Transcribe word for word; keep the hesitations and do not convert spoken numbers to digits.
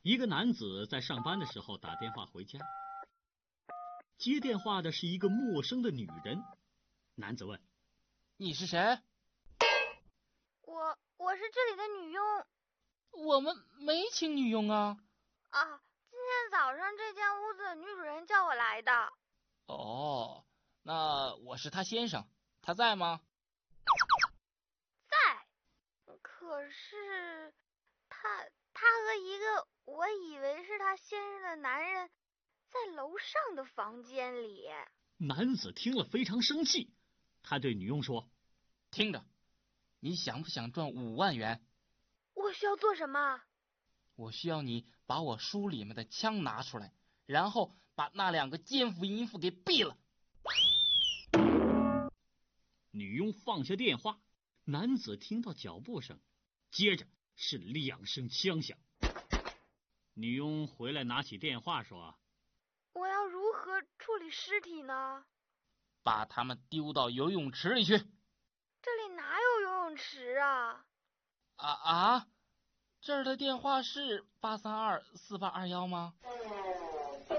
一个男子在上班的时候打电话回家，接电话的是一个陌生的女人。男子问：“ 你是谁？”“ 我我是这里的女佣。”“ 我们没请女佣啊。”“ 啊，今天早上这间屋子的女主人叫我来的。”“ 哦，那我是他先生，他在吗？”“ 在，可是他他和一个我以为是他先生的男人在楼上的房间里。” 男子听了非常生气，他对女佣说：“ 听着，你想不想赚五万元？”“ 我需要做什么？”“ 我需要你把我书里面的枪拿出来，然后把那两个奸夫淫妇给毙了。” 女佣放下电话，男子听到脚步声，接着是两声枪响。女佣回来拿起电话说：“ 我要如何处理尸体呢？”“ 把他们丢到游泳池里去。”“ 这里哪有游泳池啊？”“ 啊啊，这儿的电话是八三二四八二幺吗？”